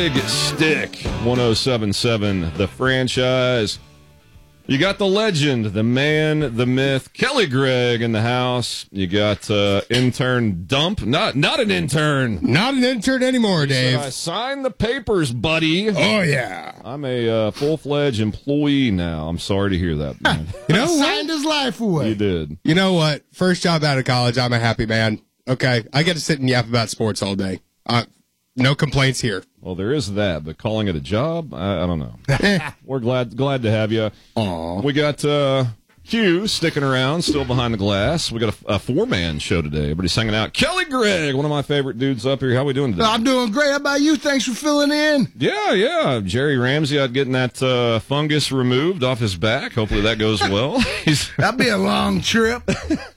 Big Stick 107.7, The Franchise. You got the legend, the man, the myth, Kelly Gregg in the house. You got intern Dump. Not an intern. Not an intern anymore, Dave. I signed the papers, buddy. Oh, yeah. I'm a full-fledged employee now. I'm sorry to hear that, man. You know what? Signed his life away. You did. You know what? First job out of college, I'm a happy man. Okay, I get to sit and yap about sports all day. No complaints here. Well, there is that, but calling it a job, I don't know. We're glad to have you. Aw. We got Q sticking around, still behind the glass. We got a four-man show today. Everybody's hanging out. Kelly Gregg, one of my favorite dudes up here. How we doing today? I'm doing great. How about you? Thanks for filling in. Yeah. Jerry Ramsey out getting that fungus removed off his back. Hopefully that goes well. That'd be a long trip.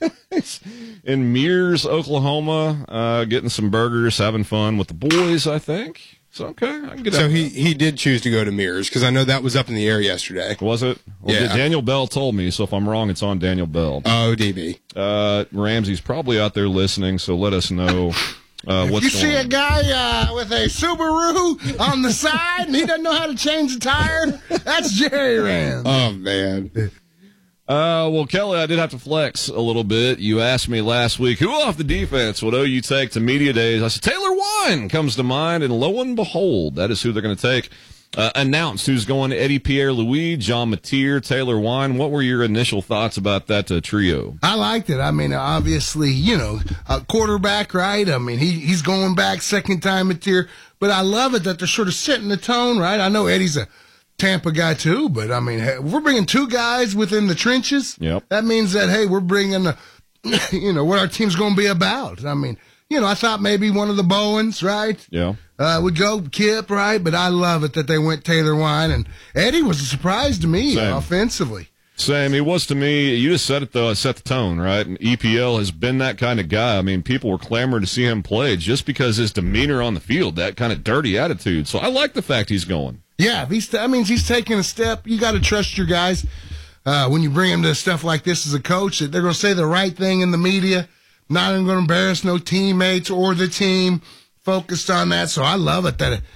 In Mears, Oklahoma, getting some burgers, having fun with the boys, I think. So, okay, I can get So out. he did choose to go to Mears, because I know that was up in the air yesterday. Was it? Well, Yeah. Daniel Bell told me, so if I'm wrong, it's on Daniel Bell. Oh, DB. Ramsey's probably out there listening, so let us know what's You going see a on. guy with a Subaru on the side and he doesn't know how to change the tire? That's Jerry Rams. Oh, man. Well, Kelly, I did have to flex a little bit. You asked me last week, who off the defense would OU take to media days? I said, Taylor Wine comes to mind, and lo and behold, that is who they're going to take. Announced who's going: Eddie Pierre-Louis, John Mateer, Taylor Wine. What were your initial thoughts about that trio? I liked it. I mean, obviously, a quarterback, right? I mean, he's going back second time at tier, but I love it that they're sort of setting the tone, right? I know Eddie's a Tampa guy too, but I mean, hey, we're bringing two guys within the trenches. Yep. That means that, hey, we're bringing what our team's going to be about. I mean, I thought maybe one of the Bowens, right? Yeah. Would go Kip, right? But I love it that they went Taylor Wine, and Eddie was a surprise to me offensively. Same. He was to me. You just said it, though. I set the tone, right? And EPL has been that kind of guy. I mean, people were clamoring to see him play just because his demeanor on the field, that kind of dirty attitude. So I like the fact he's going. Yeah, that means he's taking a step. You got to trust your guys when you bring them to stuff like this as a coach, that they're going to say the right thing in the media, not going to embarrass no teammates or the team, focused on that. So I love it that,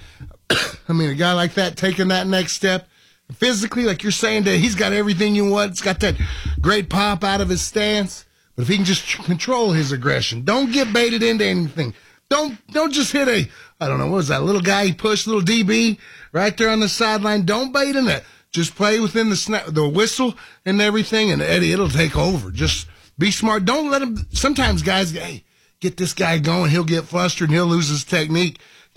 a guy like that taking that next step. Physically, like you're saying, that he's got everything you want. It's got that great pop out of his stance. But if he can just control his aggression, don't get baited into anything. Don't just hit what was that little guy he pushed, little DB right there on the sideline. Don't bait in it. Just play within the whistle and everything, and Eddie, it'll take over. Just be smart. Don't let him. Sometimes guys, hey, get this guy going. He'll get flustered and he'll lose his technique.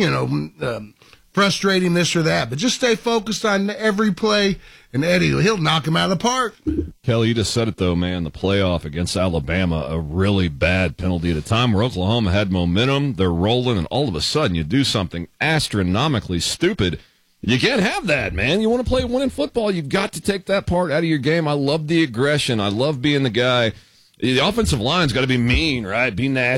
Frustrating this or that, but just stay focused on every play, and Eddie, he'll knock him out of the park. Kelly, you just said it, though, man. The playoff against Alabama, a really bad penalty at a time where Oklahoma had momentum. They're rolling, and all of a sudden you do something astronomically stupid. You can't have that, man. You want to play winning football, you've got to take that part out of your game. I love the aggression. I love being the guy. The offensive line's got to be mean, right? Be nasty.